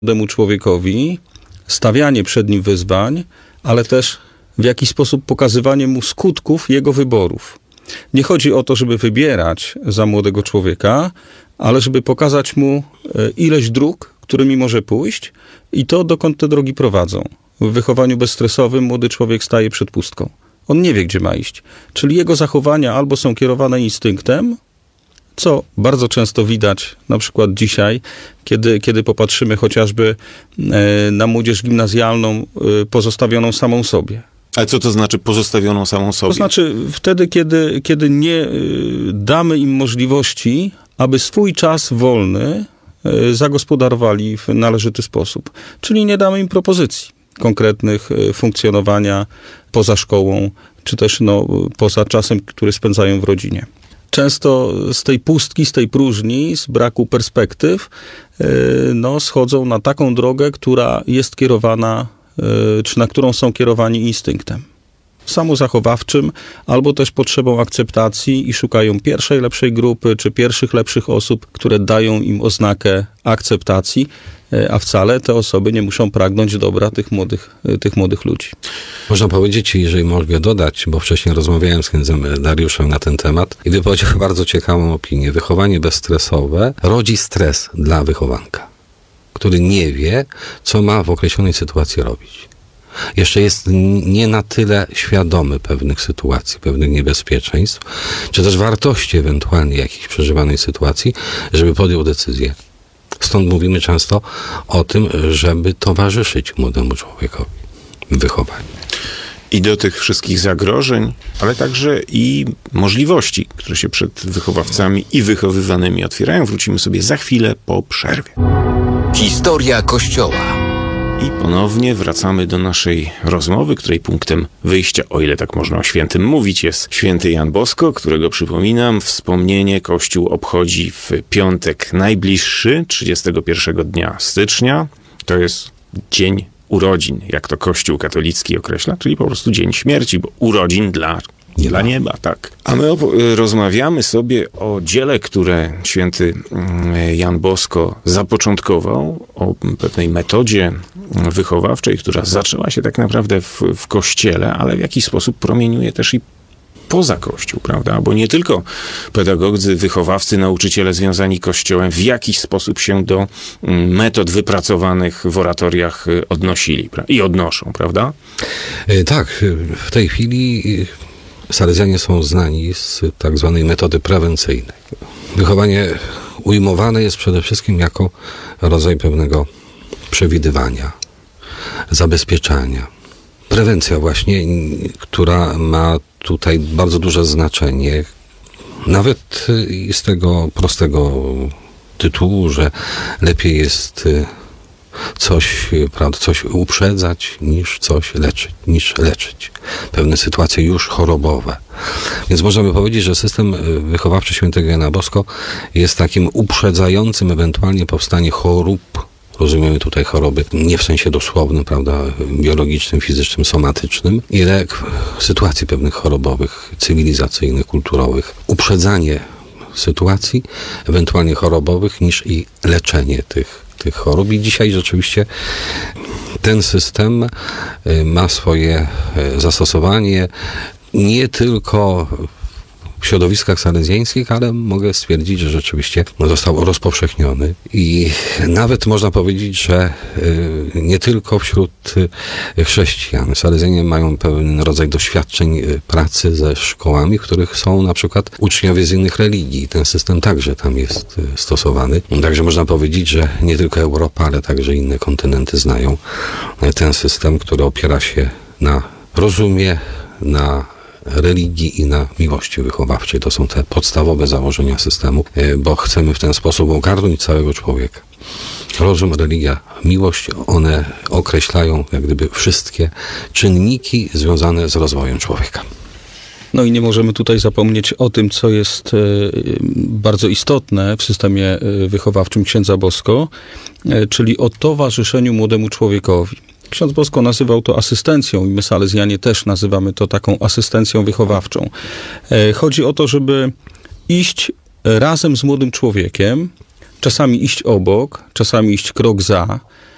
młodemu człowiekowi, stawianie przed nim wyzwań, ale też w jakiś sposób pokazywanie mu skutków jego wyborów. Nie chodzi o to, żeby wybierać za młodego człowieka, ale żeby pokazać mu ileś dróg, którymi może pójść i to, dokąd te drogi prowadzą. W wychowaniu bezstresowym młody człowiek staje przed pustką. On nie wie, gdzie ma iść. Czyli jego zachowania albo są kierowane instynktem, co bardzo często widać na przykład dzisiaj, kiedy popatrzymy chociażby na młodzież gimnazjalną pozostawioną samą sobie. Ale co to znaczy pozostawioną samą sobie? To znaczy wtedy, kiedy nie damy im możliwości, aby swój czas wolny zagospodarowali w należyty sposób. Czyli nie damy im propozycji konkretnych funkcjonowania poza szkołą, czy też poza czasem, który spędzają w rodzinie. Często z tej pustki, z tej próżni, z braku perspektyw, schodzą na taką drogę, która jest kierowana, czy na którą są kierowani instynktem samozachowawczym, albo też potrzebą akceptacji i szukają pierwszej lepszej grupy, czy pierwszych lepszych osób, które dają im oznakę akceptacji, a wcale te osoby nie muszą pragnąć dobra tych młodych ludzi. Można powiedzieć, jeżeli mogę dodać, bo wcześniej rozmawiałem z księdzem Dariuszem na ten temat i wypowiedział bardzo ciekawą opinię. Wychowanie bezstresowe rodzi stres dla wychowanka, który nie wie, co ma w określonej sytuacji robić. Jeszcze jest nie na tyle świadomy pewnych sytuacji, pewnych niebezpieczeństw, czy też wartości ewentualnie jakiejś przeżywanej sytuacji, żeby podjął decyzję. Stąd mówimy często o tym, żeby towarzyszyć młodemu człowiekowi w wychowaniu. I do tych wszystkich zagrożeń, ale także i możliwości, które się przed wychowawcami i wychowywanymi otwierają, wrócimy sobie za chwilę po przerwie. Historia Kościoła. I ponownie wracamy do naszej rozmowy, której punktem wyjścia, o ile tak można o świętym mówić, jest święty Jan Bosko, którego, przypominam, wspomnienie Kościół obchodzi w piątek najbliższy, 31 dnia stycznia. To jest dzień urodzin, jak to Kościół katolicki określa, czyli po prostu dzień śmierci, bo urodzin dla nieba, tak. A my rozmawiamy sobie o dziele, które święty Jan Bosko zapoczątkował, o pewnej metodzie wychowawczej, która zaczęła się tak naprawdę w Kościele, ale w jakiś sposób promieniuje też i poza Kościół, prawda? Bo nie tylko pedagodzy, wychowawcy, nauczyciele związani Kościołem w jakiś sposób się do metod wypracowanych w oratoriach odnosili i odnoszą, prawda? Tak, w tej chwili salezjanie są znani z tak zwanej metody prewencyjnej. Wychowanie ujmowane jest przede wszystkim jako rodzaj pewnego przewidywania, zabezpieczania. Prewencja właśnie, która ma tutaj bardzo duże znaczenie, nawet z tego prostego tytułu, że lepiej jest coś uprzedzać niż leczyć. Pewne sytuacje już chorobowe. Więc można by powiedzieć, że system wychowawczy świętego Jana Bosko jest takim uprzedzającym ewentualnie powstanie chorób. Rozumiemy tutaj choroby nie w sensie dosłownym, prawda, biologicznym, fizycznym, somatycznym, ile sytuacji pewnych chorobowych, cywilizacyjnych, kulturowych. Uprzedzanie sytuacji ewentualnie chorobowych niż i leczenie tych chorób. I dzisiaj rzeczywiście ten system ma swoje zastosowanie nie tylko w środowiskach salezjańskich, ale mogę stwierdzić, że rzeczywiście został rozpowszechniony i nawet można powiedzieć, że nie tylko wśród chrześcijan. Salezjanie mają pewien rodzaj doświadczeń pracy ze szkołami, w których są na przykład uczniowie z innych religii. Ten system także tam jest stosowany. Także można powiedzieć, że nie tylko Europa, ale także inne kontynenty znają ten system, który opiera się na rozumie, na religii i na miłości wychowawczej. To są te podstawowe założenia systemu, bo chcemy w ten sposób ogarnąć całego człowieka. Rozum, religia, miłość, one określają jak gdyby wszystkie czynniki związane z rozwojem człowieka. No i nie możemy tutaj zapomnieć o tym, co jest bardzo istotne w systemie wychowawczym księdza Bosko, czyli o towarzyszeniu młodemu człowiekowi. Ksiądz Bosko nazywał to asystencją i my salezjanie też nazywamy to taką asystencją wychowawczą. Chodzi o to, żeby iść razem z młodym człowiekiem, czasami iść obok, czasami iść krok za,